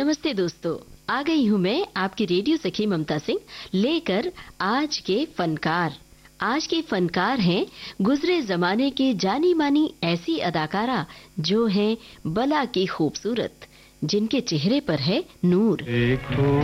नमस्ते दोस्तों, आ गई हूँ मैं आपकी रेडियो सखी ममता सिंह लेकर आज के फनकार। आज के फनकार हैं गुजरे जमाने के जानी मानी ऐसी अदाकारा जो हैं बला की खूबसूरत, जिनके चेहरे पर है नूर। देखो